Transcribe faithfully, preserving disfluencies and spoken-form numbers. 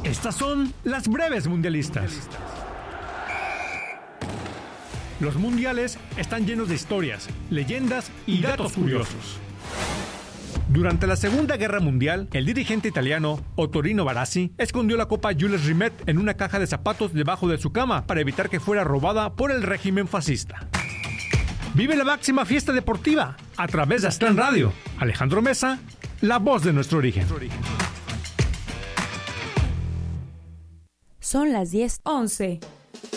Estas son las breves mundialistas. Los mundiales están llenos de historias, leyendas y datos curiosos. Durante la Segunda Guerra Mundial, el dirigente italiano Ottorino Barassi escondió la Copa Jules Rimet en una caja de zapatos debajo de su cama para evitar que fuera robada por el régimen fascista. Vive la máxima fiesta deportiva a través de Aztlán Radio. Alejandro Mesa, la voz de nuestro origen. Son las diez once.